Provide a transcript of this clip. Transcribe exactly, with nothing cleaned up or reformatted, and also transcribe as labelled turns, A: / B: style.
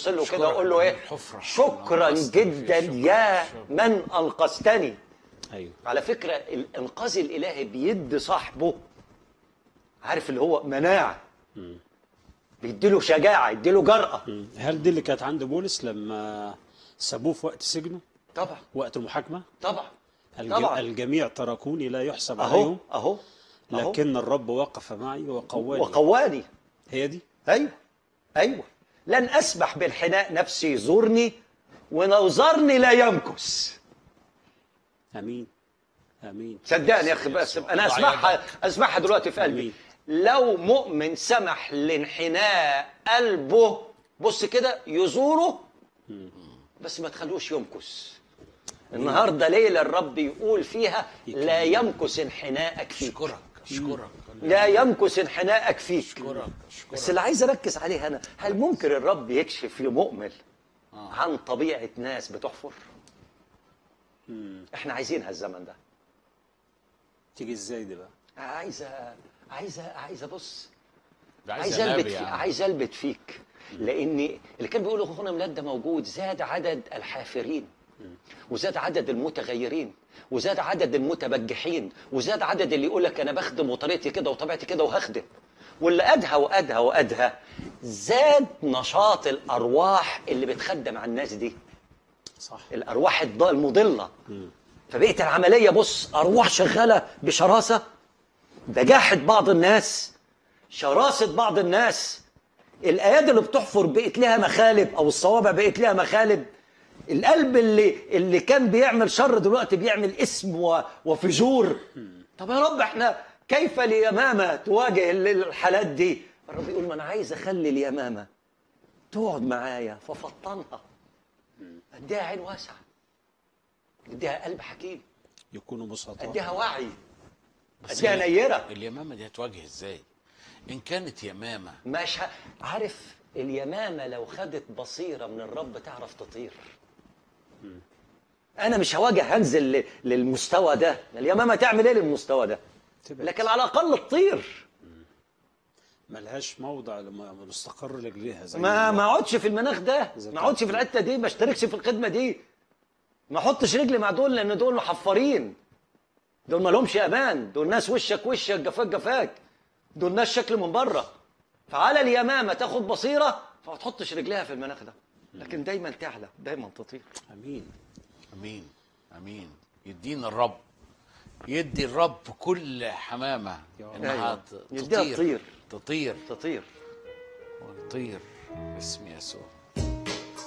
A: ابص له كده واقول له ايه؟ شكرا جدا يا من انقذتني.
B: ايوه.
A: على فكره الانقاذ الالهي بيدي صاحبه، عارف اللي هو مناعه، بيديله شجاعه، يديله جرأه.
B: هل دي اللي كانت عند بولس لما سابوه في وقت سجنه؟
A: طبعا.
B: وقت المحاكمه؟
A: طبعا.
B: الج...
A: طبعا.
B: الجميع تركوني لا يحسب
A: اهو
B: عليهم
A: اهو أهو.
B: لكن الرب وقف معي وقواني.
A: وقواني.
B: هي دي.
A: ايوه ايوه. لن اسمح بالحناء نفسي يزورني ونوزرني لا يمكث.
B: امين امين.
A: صدقني يا اخي، بس انا اسمعها اسمعها دلوقتي في قلبي. لو مؤمن سمح لانحناء قلبه، بص كده، يزوره بس ما تخلوش يمكث. النهارده ليله الرب يقول فيها لا يمكث انحناءك فيك.
C: اشكرك اشكرك
A: لا يمكث انحناءك فيك.
C: اشكرك
A: بس اللي عايز اركز عليه هنا، هل ممكن الرب يكشف لمؤمن عن طبيعه ناس بتحفر؟ احنا عايزينها الزمن ده.
B: تيجي ازاي دي بقى؟
A: عايزه عايزه عايزه بص،
C: عايز
A: عايز البت فيك، عايز البت فيك، لان اللي كان بيقوله اخونا ميلاد ده موجود. زاد عدد الحافرين، وزاد عدد المتغيرين، وزاد عدد المتبجحين، وزاد عدد اللي يقول لك انا بخدم وطريقتي كده وطبيعتي كده وهخدم. واللي ادهى وادهى وادهى زاد نشاط الارواح اللي بتخدم على الناس دي.
B: صح.
A: الارواح المضله. فبقيت العمليه بص، ارواح شغاله بشراسه، بجاحه بعض الناس، شراسه بعض الناس. الايادي اللي بتحفر بقت لها مخالب، او الصوابع بقت لها مخالب. القلب اللي اللي كان بيعمل شر دلوقتي بيعمل اسم وفجور. طب يا رب احنا كيف اليمامه تواجه الحالات دي؟ الرب يقول ما انا عايز اخلي اليمامه تقعد معايا ففطنها، اديها عين واسعه، اديها قلب حكيم،
B: يكونوا بسطاء،
A: اديها وعي، اديها نيره.
C: اليمامه دي هتواجه ازاي؟ ان كانت يمامه
A: مش ه... عارف اليمامه لو خدت بصيره من الرب تعرف تطير. انا مش هواجه هنزل للمستوى ده، اليمامه تعمل ايه للمستوى ده؟ لكن على الاقل تطير.
B: ملهاش موضع لما مستقر رجليها زي
A: ما ما اقعدش في المناخ ده، ما اقعدش في الحته دي، ما اشتركش في الخدمه دي، ما احطش رجلي مع دول، لان دول محفرين، دول ما لهمش امان، دول ناس وشك وشك جفاك جفاك، دول ناس شكل من بره. فعلى اليمامه تاخد بصيره فما تحطش رجليها في المناخ ده، لكن دايما تعلى، دايما تطير.
B: امين
C: امين امين. يدينا الرب، يدي الرب كل حمامه انها
A: تطير
C: تطير
A: تطير
C: تطير باسم يسوع.